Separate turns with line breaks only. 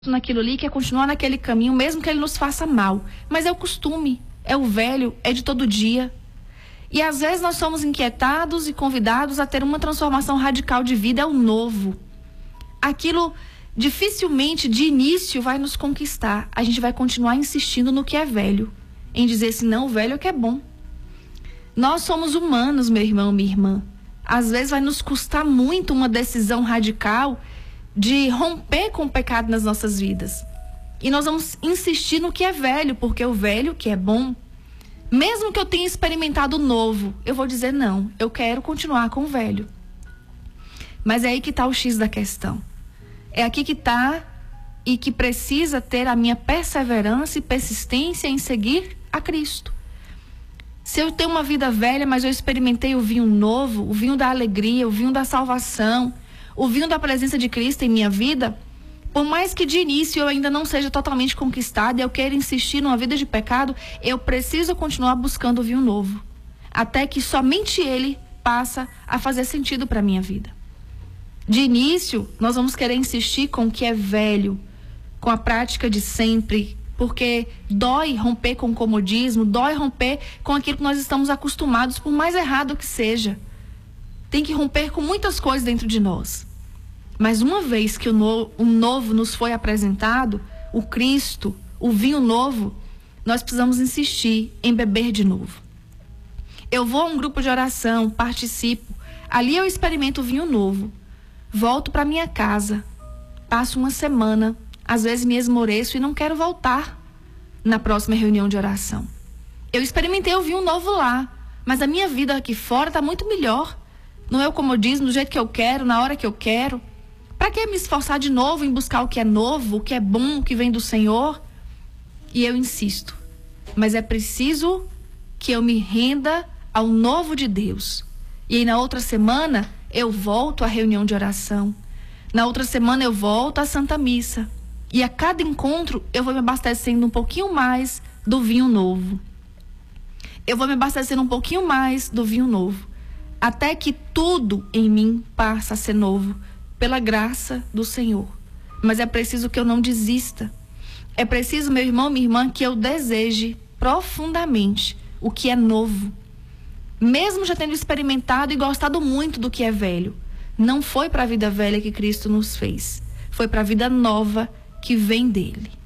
naquilo ali, quer continuar naquele caminho, mesmo que ele nos faça mal. Mas é o costume, é o velho, é de todo dia. E às vezes nós somos inquietados e convidados a ter uma transformação radical de vida, é o novo. Aquilo dificilmente de início vai nos conquistar. A gente vai continuar insistindo no que é velho, em dizer assim, não, o velho é que é bom. Nós somos humanos, meu irmão, minha irmã. Às vezes vai nos custar muito uma decisão radical de romper com o pecado nas nossas vidas. E nós vamos insistir no que é velho, porque o velho que é bom, mesmo que eu tenha experimentado o novo, eu vou dizer não, eu quero continuar com o velho. Mas é aí que está o X da questão. É aqui que está e que precisa ter a minha perseverança e persistência em seguir a Cristo. Se eu tenho uma vida velha, mas eu experimentei o vinho novo, o vinho da alegria, o vinho da salvação, o vinho da presença de Cristo em minha vida, por mais que de início eu ainda não seja totalmente conquistada e eu queira insistir numa vida de pecado, eu preciso continuar buscando o vinho novo, até que somente ele passa a fazer sentido para a minha vida. De início, nós vamos querer insistir com o que é velho, com a prática de sempre, porque dói romper com o comodismo, dói romper com aquilo que nós estamos acostumados, por mais errado que seja. Tem que romper com muitas coisas dentro de nós. Mas uma vez que o novo nos foi apresentado, o Cristo, o vinho novo, nós precisamos insistir em beber de novo. Eu vou a um grupo de oração, participo, ali eu experimento o vinho novo. Volto para minha casa, passo uma semana, às vezes me esmoreço e não quero voltar na próxima reunião de oração. Eu experimentei o vinho novo lá, mas a minha vida aqui fora está muito melhor. Não é o comodismo, do jeito que eu quero, na hora que eu quero. Para que me esforçar de novo em buscar o que é novo, o que é bom, o que vem do Senhor? E eu insisto. Mas é preciso que eu me renda ao novo de Deus. E aí na outra semana eu volto à reunião de oração. Na outra semana eu volto à Santa Missa. E a cada encontro eu vou me abastecendo um pouquinho mais do vinho novo. Eu vou me abastecendo um pouquinho mais do vinho novo. Até que tudo em mim passa a ser novo, pela graça do Senhor. Mas é preciso que eu não desista. É preciso, meu irmão, minha irmã, que eu deseje profundamente o que é novo. Mesmo já tendo experimentado e gostado muito do que é velho. Não foi para a vida velha que Cristo nos fez. Foi para a vida nova que vem dele.